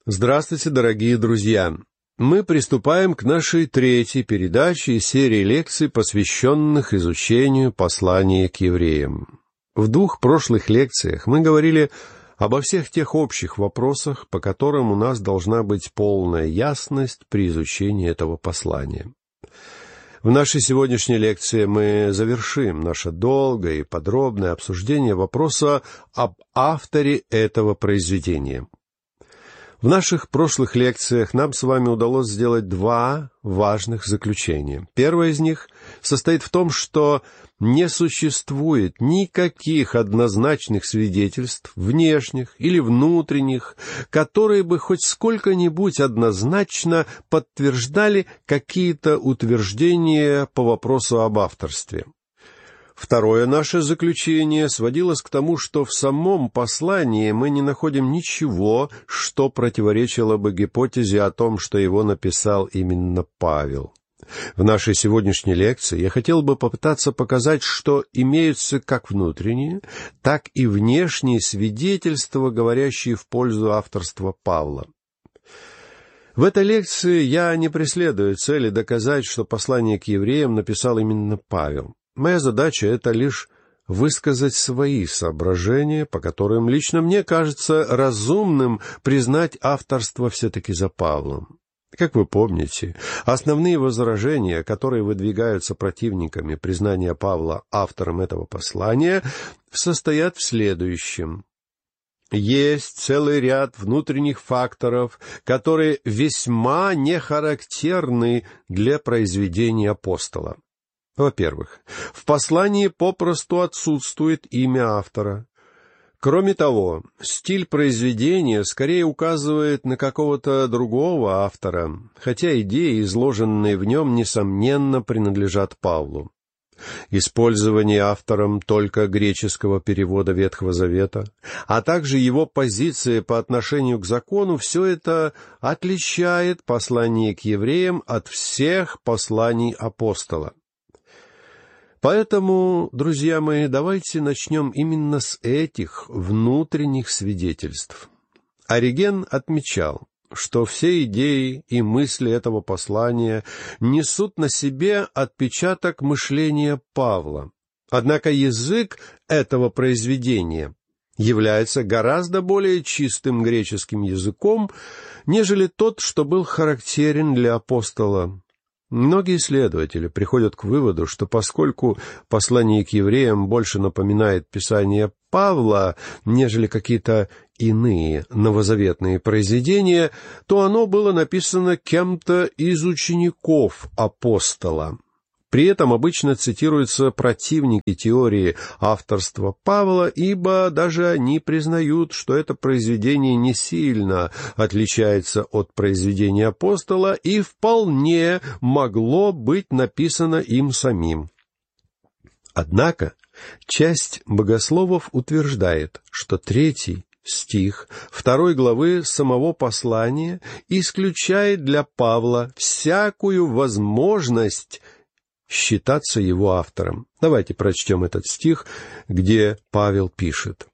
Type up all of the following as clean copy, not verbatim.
Здравствуйте, дорогие друзья! Мы приступаем к нашей третьей передаче из серии лекций, посвященных изучению послания к евреям. В двух прошлых лекциях мы говорили обо всех тех общих вопросах, по которым у нас должна быть полная ясность при изучении этого послания. В нашей сегодняшней лекции мы завершим наше долгое и подробное обсуждение вопроса об авторе этого произведения. В наших прошлых лекциях нам с вами удалось сделать два важных заключения. Первое из них состоит в том, что не существует никаких однозначных свидетельств, внешних или внутренних, которые бы хоть сколько-нибудь однозначно подтверждали какие-то утверждения по вопросу об авторстве. Второе наше заключение сводилось к тому, что в самом послании мы не находим ничего, что противоречило бы гипотезе о том, что его написал именно Павел. В нашей сегодняшней лекции я хотел бы попытаться показать, что имеются как внутренние, так и внешние свидетельства, говорящие в пользу авторства Павла. В этой лекции я не преследую цели доказать, что послание к евреям написал именно Павел. Моя задача — это лишь высказать свои соображения, по которым лично мне кажется разумным признать авторство все-таки за Павлом. Как вы помните, основные возражения, которые выдвигаются противниками признания Павла автором этого послания, состоят в следующем. Есть целый ряд внутренних факторов, которые весьма не характерны для произведения апостола. Во-первых, в послании попросту отсутствует имя автора. Кроме того, стиль произведения скорее указывает на какого-то другого автора, хотя идеи, изложенные в нем, несомненно, принадлежат Павлу. Использование автором только греческого перевода Ветхого Завета, а также его позиция по отношению к закону, все это отличает послание к евреям от всех посланий апостола. Поэтому, друзья мои, давайте начнем именно с этих внутренних свидетельств. Ориген отмечал, что все идеи и мысли этого послания несут на себе отпечаток мышления Павла. Однако язык этого произведения является гораздо более чистым греческим языком, нежели тот, что был характерен для апостола. Многие исследователи приходят к выводу, что поскольку послание к евреям больше напоминает писание Павла, нежели какие-то иные новозаветные произведения, то оно было написано кем-то из учеников апостола. При этом обычно цитируются противники теории авторства Павла, ибо даже они признают, что это произведение не сильно отличается от произведения апостола и вполне могло быть написано им самим. Однако часть богословов утверждает, что 3 стих 2 главы самого послания исключает для Павла всякую возможность считаться его автором. Давайте прочтем этот стих, где Павел пишет: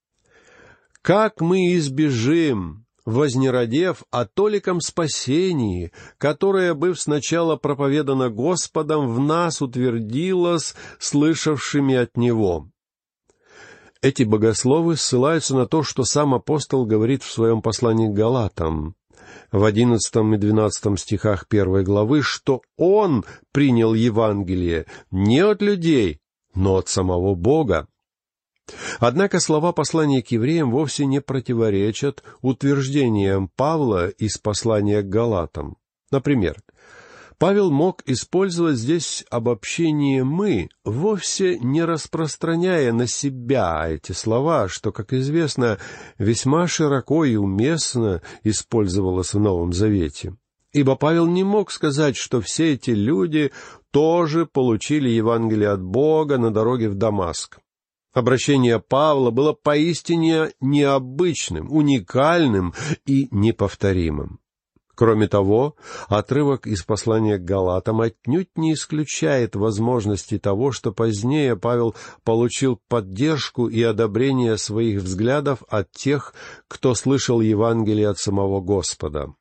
«Как мы избежим, вознеродев о толиком спасении, которое, быв сначала проповедано Господом, в нас утвердилось слышавшими от Него». Эти богословы ссылаются на то, что сам апостол говорит в своем послании к Галатам, в 11 и 12 стихах 1 главы, что он принял Евангелие не от людей, но от самого Бога. Однако слова послания к евреям вовсе не противоречат утверждениям Павла из послания к Галатам. Например, Павел мог использовать здесь обобщение «мы», вовсе не распространяя на себя эти слова, что, как известно, весьма широко и уместно использовалось в Новом Завете. Ибо Павел не мог сказать, что все эти люди тоже получили Евангелие от Бога на дороге в Дамаск. Обращение Павла было поистине необычным, уникальным и неповторимым. Кроме того, отрывок из послания к Галатам отнюдь не исключает возможности того, что позднее Павел получил поддержку и одобрение своих взглядов от тех, кто слышал Евангелие от самого Господа.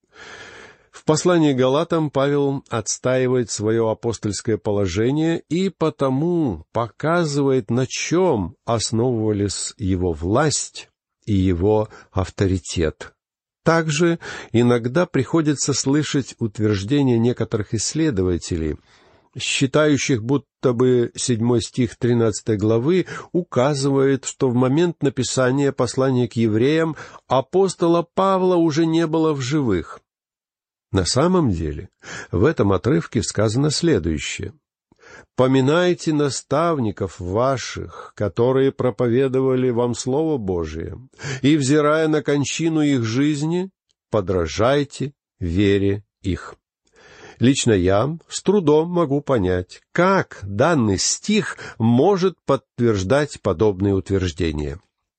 В послании к Галатам Павел отстаивает свое апостольское положение и потому показывает, на чем основывались его власть и его авторитет. Также иногда приходится слышать утверждения некоторых исследователей, считающих, будто бы 7 стих 13 главы указывает, что в момент написания послания к евреям апостола Павла уже не было в живых. На самом деле, в этом отрывке сказано следующее: «Поминайте наставников ваших, которые проповедовали вам Слово Божие, и, взирая на кончину их жизни, подражайте вере их». Лично я с трудом могу понять, как данный стих может подтверждать подобные утверждения.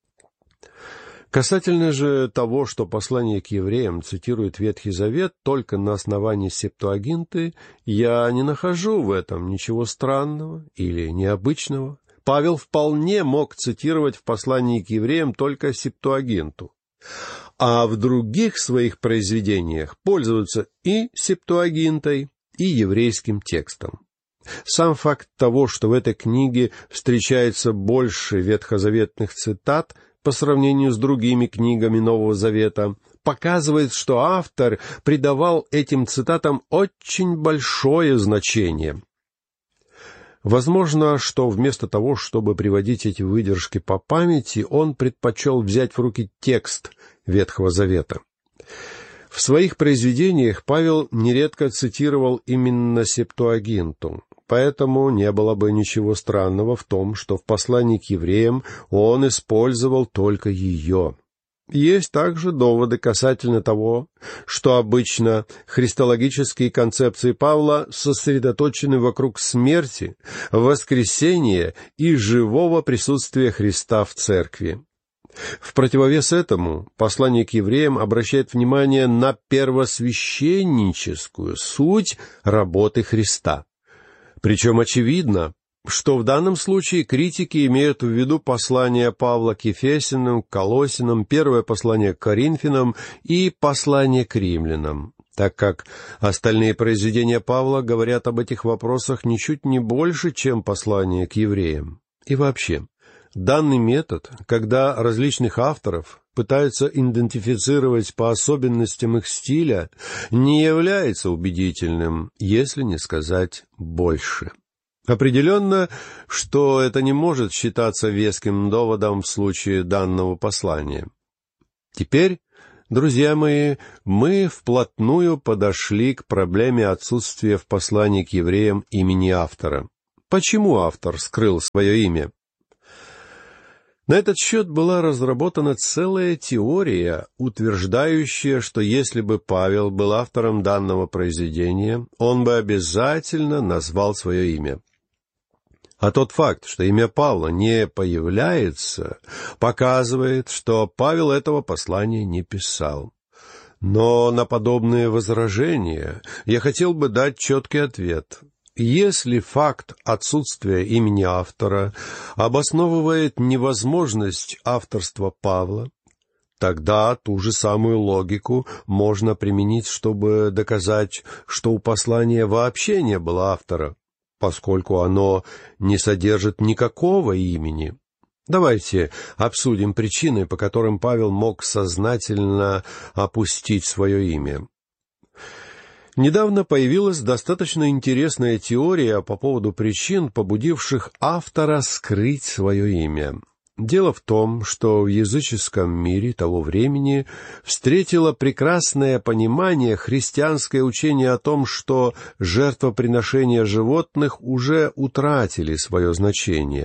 Касательно же того, что послание к евреям цитирует Ветхий Завет только на основании Септуагинты, я не нахожу в этом ничего странного или необычного. Павел вполне мог цитировать в послании к евреям только Септуагинту, а в других своих произведениях пользоваться и Септуагинтой, и еврейским текстом. Сам факт того, что в этой книге встречается больше ветхозаветных цитат по сравнению с другими книгами Нового Завета, показывает, что автор придавал этим цитатам очень большое значение. Возможно, что вместо того, чтобы приводить эти выдержки по памяти, он предпочел взять в руки текст Ветхого Завета. В своих произведениях Павел нередко цитировал именно Септуагинту, поэтому не было бы ничего странного в том, что в послании к евреям он использовал только ее. Есть также доводы касательно того, что обычно христологические концепции Павла сосредоточены вокруг смерти, воскресения и живого присутствия Христа в церкви. В противовес этому послание к евреям обращает внимание на первосвященническую суть работы Христа. Причем очевидно, что в данном случае критики имеют в виду послание Павла к Ефесянам, к Колоссянам, первое послание к Коринфянам и послание к Римлянам, так как остальные произведения Павла говорят об этих вопросах ничуть не больше, чем послание к евреям. И вообще, данный метод, когда различных авторов пытаются идентифицировать по особенностям их стиля, не является убедительным, если не сказать больше. Определенно, что это не может считаться веским доводом в случае данного послания. Теперь, друзья мои, мы вплотную подошли к проблеме отсутствия в послании к евреям имени автора. Почему автор скрыл свое имя? На этот счет была разработана целая теория, утверждающая, что если бы Павел был автором данного произведения, он бы обязательно назвал свое имя. А тот факт, что имя Павла не появляется, показывает, что Павел этого послания не писал. Но на подобные возражения я хотел бы дать четкий ответ. Если факт отсутствия имени автора обосновывает невозможность авторства Павла, тогда ту же самую логику можно применить, чтобы доказать, что у послания вообще не было автора, поскольку оно не содержит никакого имени. Давайте обсудим причины, по которым Павел мог сознательно опустить свое имя. Недавно появилась достаточно интересная теория по поводу причин, побудивших автора скрыть свое имя. Дело в том, что в языческом мире того времени встретило прекрасное понимание христианское учение о том, что жертвоприношения животных уже утратили свое значение.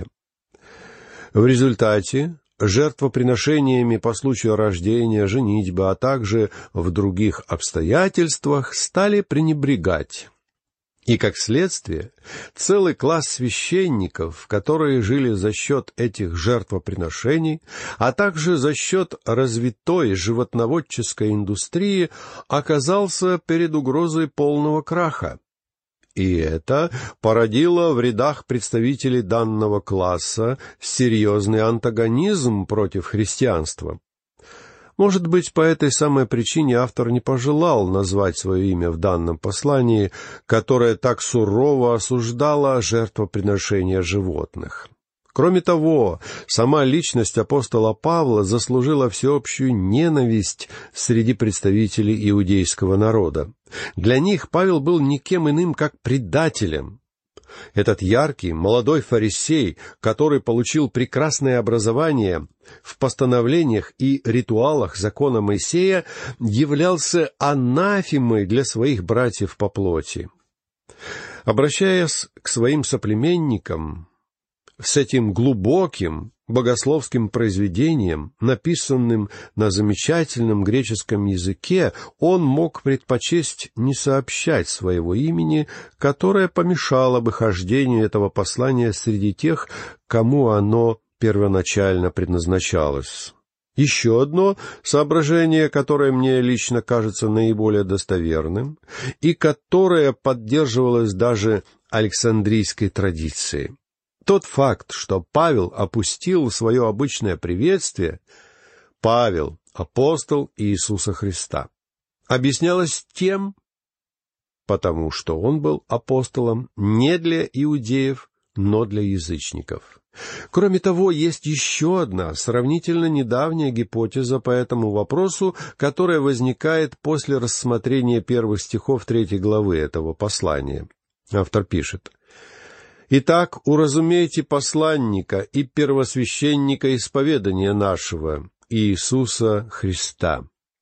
В результате жертвоприношениями по случаю рождения, женитьбы, а также в других обстоятельствах стали пренебрегать. И, как следствие, целый класс священников, которые жили за счет этих жертвоприношений, а также за счет развитой животноводческой индустрии, оказался перед угрозой полного краха. И это породило в рядах представителей данного класса серьезный антагонизм против христианства. Может быть, по этой самой причине автор не пожелал назвать свое имя в данном послании, которое так сурово осуждало жертвоприношения животных. Кроме того, сама личность апостола Павла заслужила всеобщую ненависть среди представителей иудейского народа. Для них Павел был никем иным, как предателем. Этот яркий, молодой фарисей, который получил прекрасное образование в постановлениях и ритуалах закона Моисея, являлся анафемой для своих братьев по плоти. Обращаясь к своим соплеменникам с этим глубоким богословским произведением, написанным на замечательном греческом языке, он мог предпочесть не сообщать своего имени, которое помешало бы хождению этого послания среди тех, кому оно первоначально предназначалось. Еще одно соображение, которое мне лично кажется наиболее достоверным, и которое поддерживалось даже Александрийской традицией. Тот факт, что Павел опустил свое обычное приветствие «Павел, апостол Иисуса Христа», объяснялось тем, потому что он был апостолом не для иудеев, но для язычников. Кроме того, есть еще одна сравнительно недавняя гипотеза по этому вопросу, которая возникает после рассмотрения первых стихов 3 главы этого послания. Автор пишет: «Итак, уразумейте посланника и первосвященника исповедания нашего, Иисуса Христа».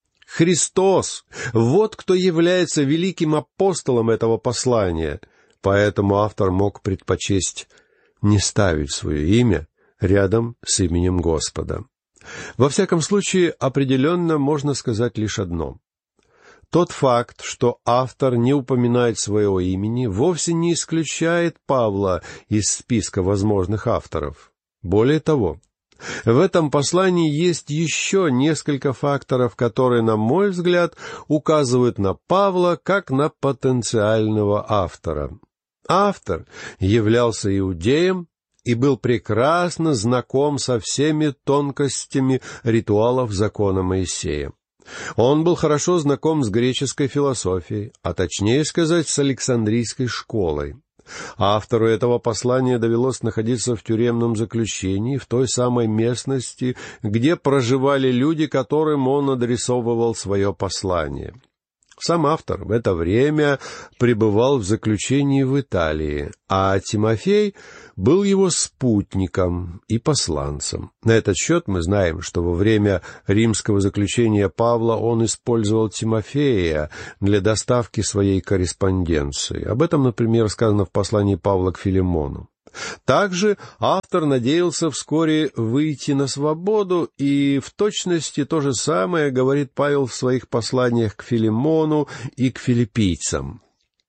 Христос — вот кто является великим апостолом этого послания, поэтому автор мог предпочесть не ставить свое имя рядом с именем Господа. Во всяком случае, определенно можно сказать лишь одно. Тот факт, что автор не упоминает своего имени, вовсе не исключает Павла из списка возможных авторов. Более того, в этом послании есть еще несколько факторов, которые, на мой взгляд, указывают на Павла как на потенциального автора. Автор являлся иудеем и был прекрасно знаком со всеми тонкостями ритуалов закона Моисея. Он был хорошо знаком с греческой философией, а точнее сказать, с Александрийской школой. Автору этого послания довелось находиться в тюремном заключении, в той самой местности, где проживали люди, которым он адресовывал свое послание. Сам автор в это время пребывал в заключении в Италии, а Тимофей был его спутником и посланцем. На этот счет мы знаем, что во время римского заключения Павла он использовал Тимофея для доставки своей корреспонденции. Об этом, например, сказано в послании Павла к Филимону. Также автор надеялся вскоре выйти на свободу, и в точности то же самое говорит Павел в своих посланиях к Филимону и к филиппийцам.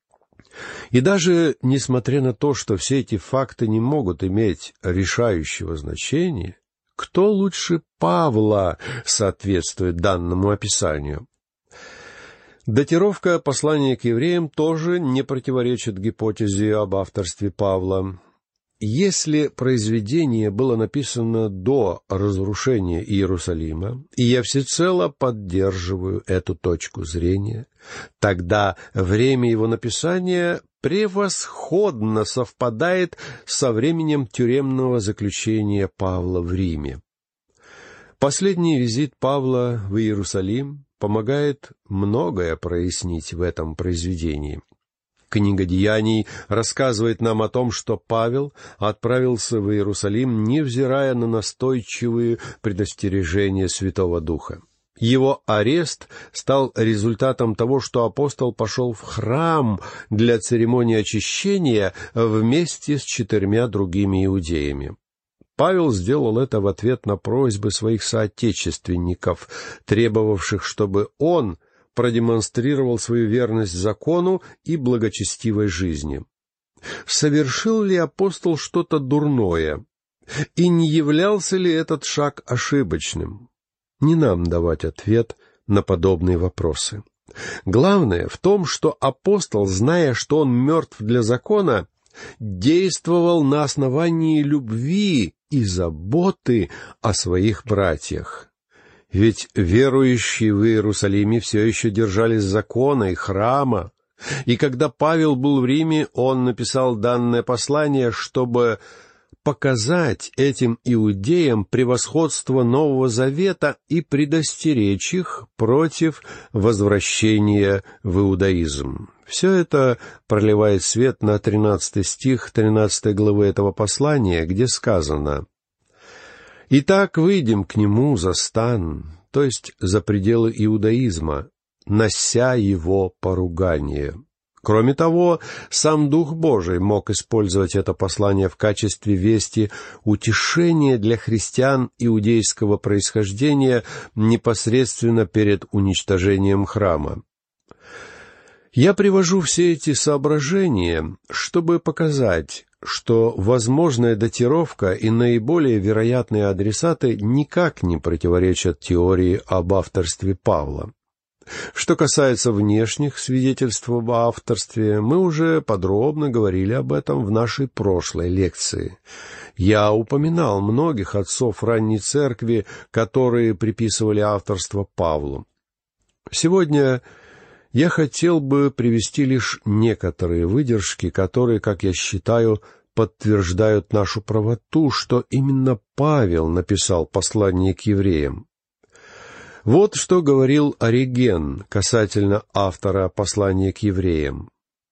И даже несмотря на то, что все эти факты не могут иметь решающего значения, кто лучше Павла соответствует данному описанию? Датировка послания к евреям тоже не противоречит гипотезе об авторстве Павла. Если произведение было написано до разрушения Иерусалима, и я всецело поддерживаю эту точку зрения, тогда время его написания превосходно совпадает со временем тюремного заключения Павла в Риме. Последний визит Павла в Иерусалим помогает многое прояснить в этом произведении. Книга Деяний рассказывает нам о том, что Павел отправился в Иерусалим, невзирая на настойчивые предостережения Святого Духа. Его арест стал результатом того, что апостол пошел в храм для церемонии очищения вместе с 4 другими иудеями. Павел сделал это в ответ на просьбы своих соотечественников, требовавших, чтобы он продемонстрировал свою верность закону и благочестивой жизни. Совершил ли апостол что-то дурное? И не являлся ли этот шаг ошибочным? Не нам давать ответ на подобные вопросы. Главное в том, что апостол, зная, что он мертв для закона, действовал на основании любви и заботы о своих братьях. Ведь верующие в Иерусалиме все еще держались закона и храма, и когда Павел был в Риме, он написал данное послание, чтобы показать этим иудеям превосходство Нового Завета и предостеречь их против возвращения в иудаизм. Все это проливает свет на 13 стих 13 главы этого послания, где сказано: «Итак, выйдем к нему за стан, то есть за пределы иудаизма, нося его поругание». Кроме того, сам Дух Божий мог использовать это послание в качестве вести утешения для христиан иудейского происхождения непосредственно перед уничтожением храма. Я привожу все эти соображения, чтобы показать, что возможная датировка и наиболее вероятные адресаты никак не противоречат теории об авторстве Павла. Что касается внешних свидетельств об авторстве, мы уже подробно говорили об этом в нашей прошлой лекции. Я упоминал многих отцов ранней церкви, которые приписывали авторство Павлу. Сегодня я хотел бы привести лишь некоторые выдержки, которые, как я считаю, подтверждают нашу правоту, что именно Павел написал послание к евреям. Вот что говорил Ориген касательно автора послания к евреям.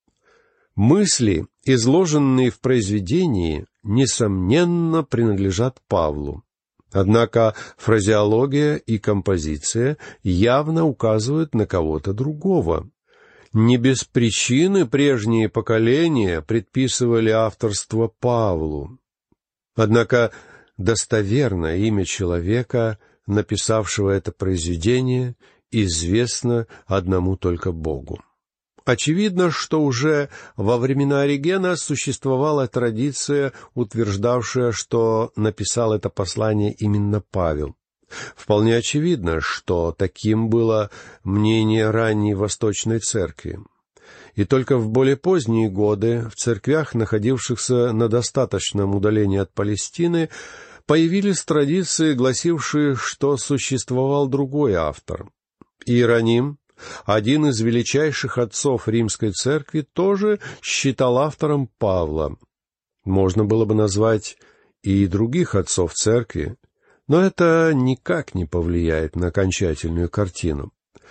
«Мысли, изложенные в произведении, несомненно, принадлежат Павлу. Однако фразеология и композиция явно указывают на кого-то другого. Не без причины прежние поколения предписывали авторство Павлу. Однако достоверное имя человека, написавшего это произведение, известно одному только Богу. Очевидно, что уже во времена Оригена существовала традиция, утверждавшая, что написал это послание именно Павел. Вполне очевидно, что таким было мнение ранней Восточной Церкви. И только в более поздние годы в церквях, находившихся на достаточном удалении от Палестины, появились традиции, гласившие, что существовал другой автор. Иероним, один из величайших отцов Римской Церкви, тоже считал автором Павла. Можно было бы назвать и других отцов Церкви, но это никак не повлияет на окончательную картину.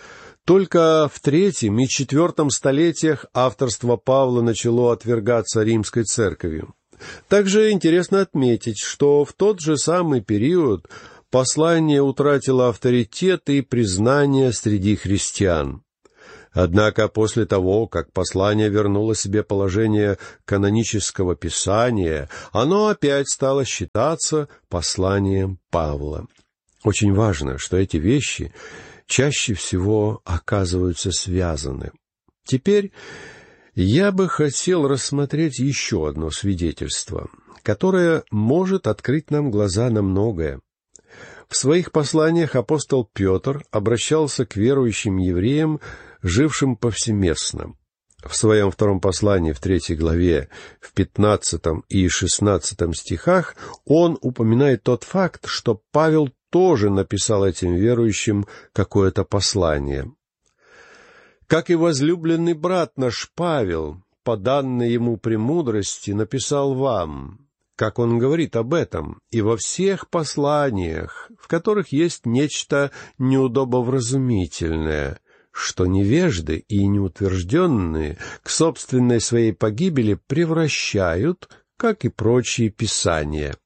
Только в III и IV столетиях авторство Павла начало отвергаться Римской Церковью. Также интересно отметить, что в тот же самый период послание утратило авторитет и признание среди христиан. Однако после того, как послание вернуло себе положение канонического писания, оно опять стало считаться посланием Павла. Очень важно, что эти вещи чаще всего оказываются связаны. Теперь я бы хотел рассмотреть еще одно свидетельство, которое может открыть нам глаза на многое. В своих посланиях апостол Петр обращался к верующим евреям, жившим повсеместно. В своем втором послании в 3 главе, в 15 и 16 стихах, он упоминает тот факт, что Павел тоже написал этим верующим какое-то послание. «Как и возлюбленный брат наш Павел, по данной ему премудрости, написал вам», как он говорит об этом, и во всех посланиях, в которых есть нечто неудобовразумительное, что невежды и неутвержденные к собственной своей погибели превращают, как и прочие писания.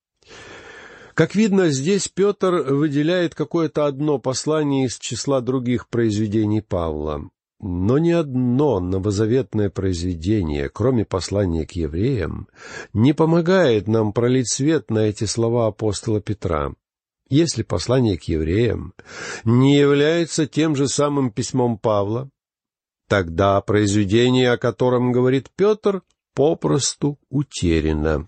Как видно, здесь Петр выделяет какое-то одно послание из числа других произведений Павла. Но ни одно новозаветное произведение, кроме послания к евреям, не помогает нам пролить свет на эти слова апостола Петра. Если послание к евреям не является тем же самым письмом Павла, тогда произведение, о котором говорит Петр, попросту утеряно.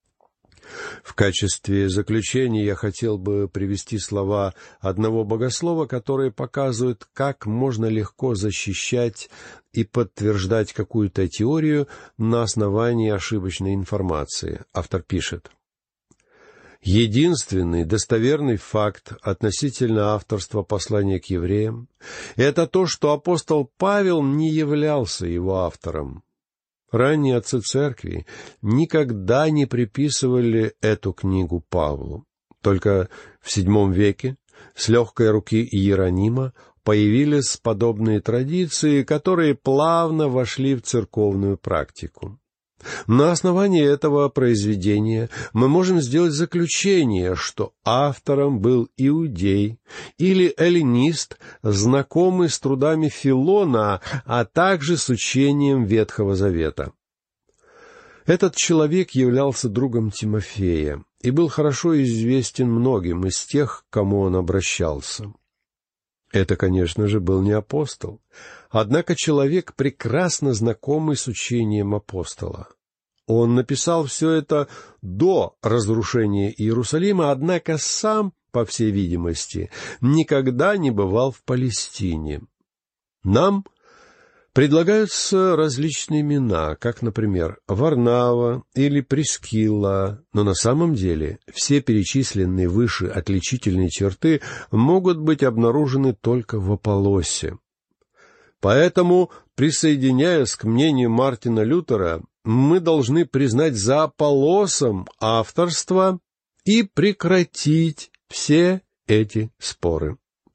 В качестве заключения я хотел бы привести слова одного богослова, которые показывают, как можно легко защищать и подтверждать какую-то теорию на основании ошибочной информации. Автор пишет: «Единственный достоверный факт относительно авторства послания к евреям — это то, что апостол Павел не являлся его автором. Ранние отцы церкви никогда не приписывали эту книгу Павлу. Только в VII веке с легкой руки Иеронима появились подобные традиции, которые плавно вошли в церковную практику. На основании этого произведения мы можем сделать заключение, что автором был иудей или эллинист, знакомый с трудами Филона, а также с учением Ветхого Завета. Этот человек являлся другом Тимофея и был хорошо известен многим из тех, к кому он обращался. Это, конечно же, был не апостол, однако человек, прекрасно знакомый с учением апостола. Он написал все это до разрушения Иерусалима, однако сам, по всей видимости, никогда не бывал в Палестине. Нам предлагаются различные имена, как, например, Варнава или Прискилла, но на самом деле все перечисленные выше отличительные черты могут быть обнаружены только в Аполлосе. Поэтому, присоединяясь к мнению Мартина Лютера, мы должны признать за Аполлосом авторство и прекратить все эти споры.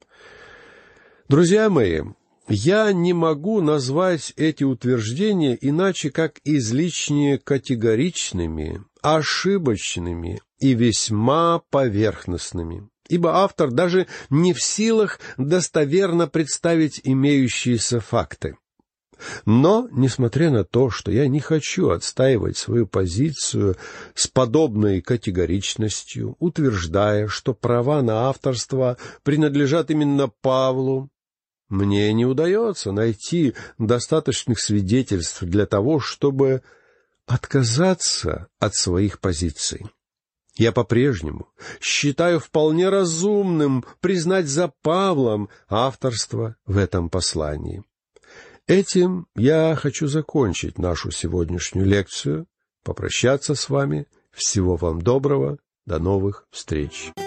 Друзья мои, я не могу назвать эти утверждения иначе, как излишне категоричными, ошибочными и весьма поверхностными, ибо автор даже не в силах достоверно представить имеющиеся факты. Но, несмотря на то, что я не хочу отстаивать свою позицию с подобной категоричностью, утверждая, что права на авторство принадлежат именно Павлу, мне не удается найти достаточных свидетельств для того, чтобы отказаться от своих позиций. Я по-прежнему считаю вполне разумным признать за Павлом авторство в этом послании. Этим я хочу закончить нашу сегодняшнюю лекцию, попрощаться с вами. Всего вам доброго, до новых встреч.